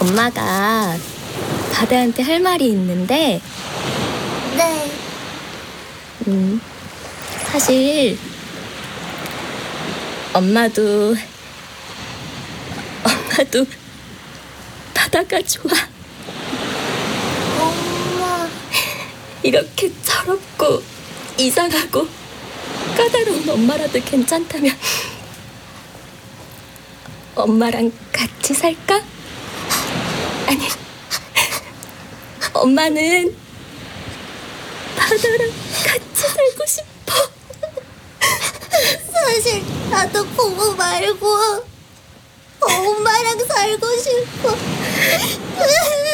엄마가 바다한테 할 말이 있는데, 네. 사실 엄마도 바다가 좋아. 엄마. 이렇게 철없고 이상하고 까다로운 엄마라도 괜찮다면 엄마랑 같이 살까? 아니, 엄마는 바다랑 같이 살고 싶어. 사실 나도 부모 말고 엄마랑 살고 싶어.